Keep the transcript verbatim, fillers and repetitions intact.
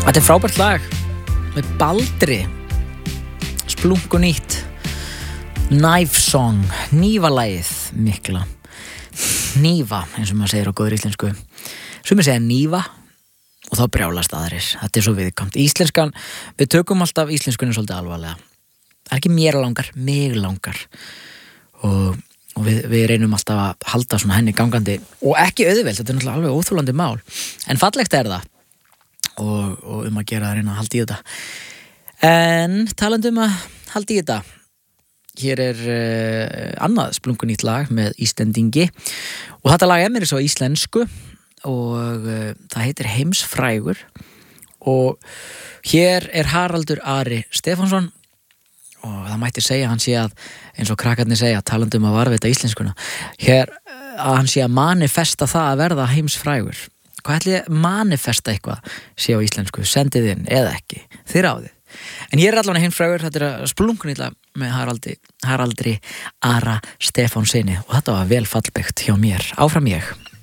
Þetta er frábært lag með Baldri, splunkunýtt Knife Song, Hnífalagið mikla, hnífa eins og maður segir á góður íslensku. Sumir segja hnífa og þá brjálast aðrir. Þetta er svo viðkvæmt. Íslenskan, við tökum alltaf íslenskunni svolítið alvarlega. Það er ekki mér langar, mig langar og, og við, við reynum alltaf að halda svona henni gangandi og ekki auðvelt, þetta er náttúrulega alveg óþolandi mál en fallegt er það og, og um að gera að reyna að halda í þetta en talandi um að halda í þetta hér er uh, annað splunkunýtt lag með Íslendingi og þetta lag er mér svo íslensku og uh, það heitir Heimsfrægur og hér er Haraldur Ari Stefánsson og það mætti segja hann sé að eins og krakkarnir segja talandi um að varðveita íslenskuna hér að hann sé að manifesta það að verða heimsfrægur. Hvað ætli ég manifesta eitthvað sé á íslensku, sendið inn eða ekki, þið ráðið. En ég er allavega heimsfrægur, þetta er splunkunýtla með Haraldi, Haraldri Ara Stefánsinni og þetta var vel fallbyggt hjá mér. Áfram ég.